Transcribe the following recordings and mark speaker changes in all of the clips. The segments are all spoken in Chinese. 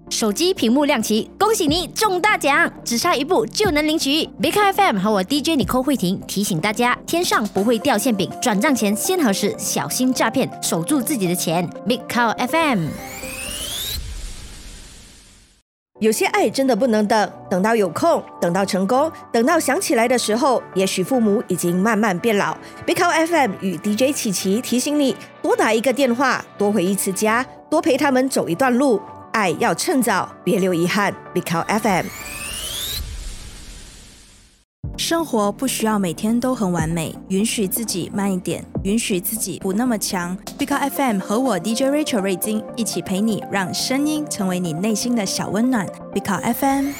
Speaker 1: 手机屏幕亮起，恭喜你中大奖，只差一步就能领取。Big Car FM 和我 DJ 尼寇慧婷提醒大家，天上不会掉馅饼，转账前先核实，小心诈骗，守住自己的钱。Big Car FM。
Speaker 2: 有些爱真的不能等，等到有空，等到成功，等到想起来的时候，也许父母已经慢慢变老。Big Car FM 与 DJ 琪琪提醒你，多打一个电话，多回一次家，多陪他们走一段路，爱要趁早，别留遗憾。Big Car FM。
Speaker 3: 生活不需要每天都很完美，允许自己慢一点，允许自己不那么强。Big Car FM 和我 DJ Rachel 瑞金一起陪你，让声音成为你内心的小温暖。Big Car FM。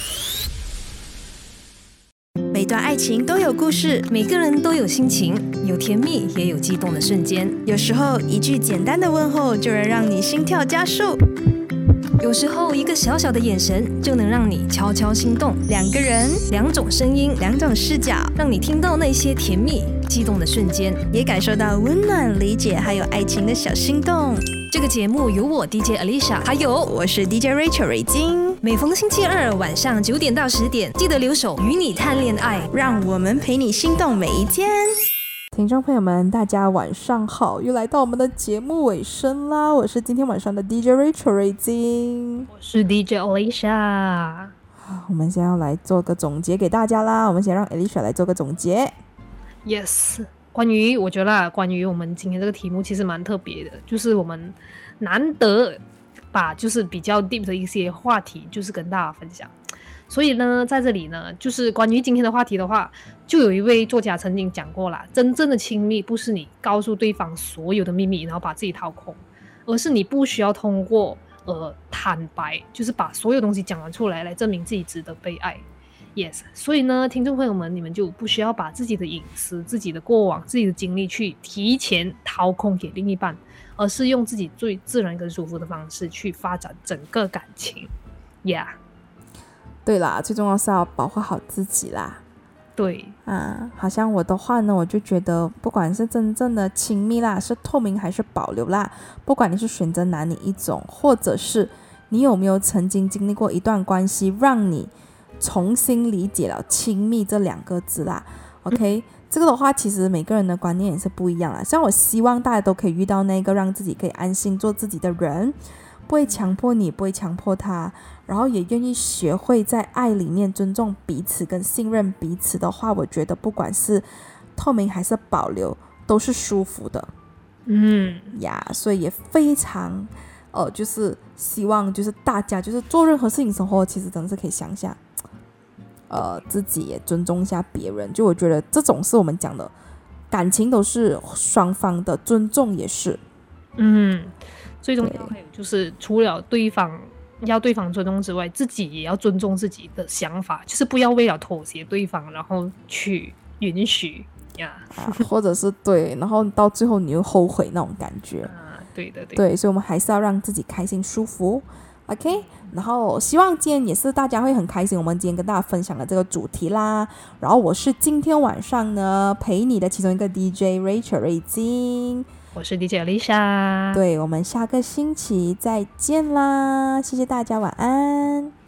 Speaker 3: 每段爱情都有故事，
Speaker 4: 每个人都有心情，有甜蜜也有激动的瞬间。
Speaker 3: 有时候一句简单的问候就能让你心跳加速，
Speaker 4: 有时候一个小小的眼神就能让你悄悄心动。
Speaker 3: 两个人，
Speaker 4: 两种声音，
Speaker 3: 两种视角，
Speaker 4: 让你听到那些甜蜜激动的瞬间，
Speaker 3: 也感受到温暖、理解还有爱情的小心动。
Speaker 4: 这个节目由我 DJ Alicia 还有
Speaker 3: 我是 DJ Rachel 瑞金，
Speaker 4: 每逢星期二晚上9点到10点，记得留守与你谈恋爱，
Speaker 3: 让我们陪你心动每一天。
Speaker 5: 听众朋友们，大家晚上好，又来到我们的节目尾声啦。我是今天晚上的 DJ Rachel 瑞金，
Speaker 4: 我是 DJ Alicia。
Speaker 5: 我们先要来做个总结给大家啦。我们先让 Alicia 来做个总结。
Speaker 4: Yes， 我觉得关于我们今天这个题目其实蛮特别的，就是我们难得把就是比较 deep 的一些话题就是跟大家分享。所以呢，在这里呢，就是关于今天的话题的话，就有一位作家曾经讲过啦，真正的亲密不是你告诉对方所有的秘密，然后把自己掏空，而是你不需要通过坦白，就是把所有东西讲完出来，来证明自己值得被爱。Yes， 所以呢，听众朋友们，你们就不需要把自己的隐私、自己的过往、自己的经历去提前掏空给另一半，而是用自己最自然跟舒服的方式去发展整个感情。Yeah。
Speaker 5: 对啦，最重要是要保护好自己啦。
Speaker 4: 对
Speaker 5: 啊，好像我的话呢，我就觉得不管是真正的亲密啦，是透明还是保留啦，不管你是选择哪里一种，或者是你有没有曾经经历过一段关系，让你重新理解了亲密这两个字啦。OK，这个的话其实每个人的观念也是不一样啦。像我希望大家都可以遇到那个让自己可以安心做自己的人，不会强迫你，不会强迫他，然后也愿意学会在爱里面尊重彼此跟信任彼此的话，我觉得不管是透明还是保留都是舒服的。所以也非常就是希望就是大家就是做任何事情生活其实真的是可以想一下自己也尊重一下别人，就我觉得这种是我们讲的感情都是双方的，尊重也是
Speaker 4: 最重要还有就是除了对方尊重之外，自己也要尊重自己的想法，就是不要为了妥协对方然后去允许
Speaker 5: 或者是对，然后到最后你又后悔那种感觉对，所以我们还是要让自己开心舒服 OK， 然后希望今天也是大家会很开心，我们今天跟大家分享的这个主题啦。然后我是今天晚上呢陪你的其中一个 DJ Rachel 瑞金，
Speaker 4: 我是 DJ Alicia。
Speaker 5: 对，我们下个星期再见啦，谢谢大家，晚安。